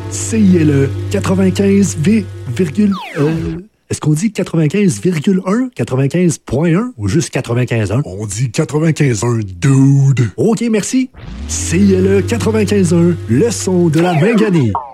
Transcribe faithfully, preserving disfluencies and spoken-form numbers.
C I L E quatre-vingt-quinze virgule un. Euh, est-ce qu'on dit quatre-vingt-quinze virgule un, quatre-vingt-quinze point un ou juste quatre-vingt-quinze point un? On dit quatre-vingt-quinze point un, dude. OK, merci. C I L E quatre-vingt-quinze point un, le son de la Minganie.